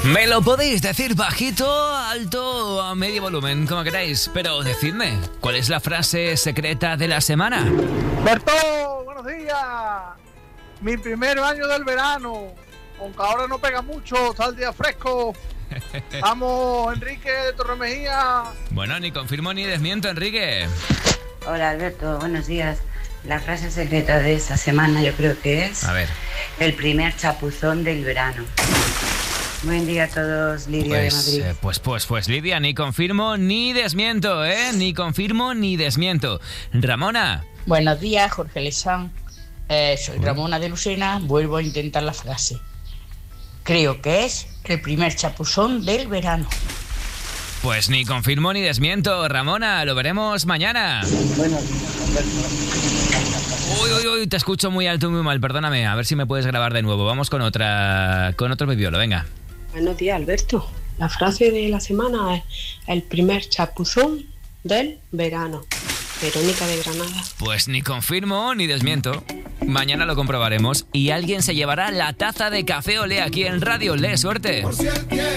Me lo podéis decir bajito, alto o a medio volumen, como queráis, pero decidme, ¿cuál es la frase secreta de la semana? Berto, buenos días. Mi primer año del verano, aunque ahora no pega mucho, está el día fresco. Vamos, Enrique de Torremejía. Bueno, ni confirmo ni desmiento, Enrique. Hola Alberto, buenos días. La frase secreta de esta semana yo creo que es A ver. el primer chapuzón del verano. Buen día a todos, Lidia de Madrid. Pues Lidia, ni confirmo ni desmiento, ¿eh? Ni confirmo ni desmiento. Ramona. Buenos días, Jorge Lezán. Soy Ramona de Lucena. Vuelvo a intentar la frase. Creo que es el primer chapuzón del verano. Pues ni confirmo ni desmiento, Ramona. Lo veremos mañana. Buenos días, Alberto. Uy, te escucho muy alto y muy mal. Perdóname, a ver si me puedes grabar de nuevo. Vamos con otro viviolo, venga. Buenos días, Alberto. La frase de la semana es el primer chapuzón del verano. Verónica de Granada. Pues ni confirmo ni desmiento. Mañana lo comprobaremos y alguien se llevará la taza de café olé aquí en Radio Olé. ¡Suerte!